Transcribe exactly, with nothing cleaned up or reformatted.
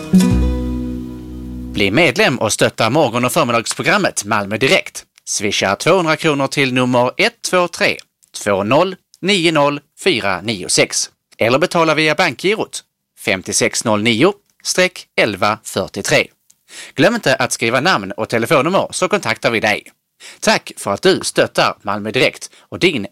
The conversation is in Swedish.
Bli medlem och stötta morgon- och förmiddagsprogrammet Malmö Direkt. Swisha tvåhundra kronor till nummer ett två tre två noll nio noll fyra nio sex eller betala via bankgirot fem sex noll nio elva fyrtiotre. Glöm inte att skriva namn och telefonnummer så kontaktar vi dig. Tack för att du stöttar Malmö Direkt och din